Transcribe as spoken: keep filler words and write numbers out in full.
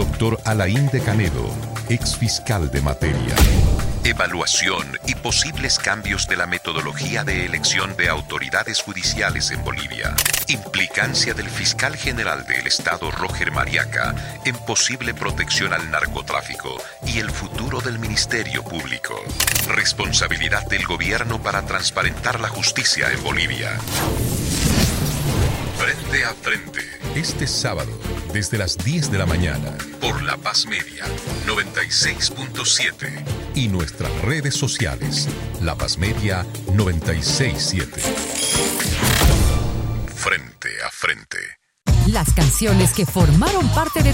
Doctor Alain de Canedo, ex fiscal de materia. Evaluación y posibles cambios de la metodología de elección de autoridades judiciales en Bolivia. Implicancia del fiscal general del Estado, Roger Mariaca, en posible protección al narcotráfico y el futuro del Ministerio Público. Responsabilidad del gobierno para transparentar la justicia en Bolivia. Frente a frente. Este sábado, desde las diez de la mañana, por La Paz Media, noventa y seis punto siete. Y nuestras redes sociales, La Paz Media noventa y seis punto siete. Frente a frente. Las canciones que formaron parte de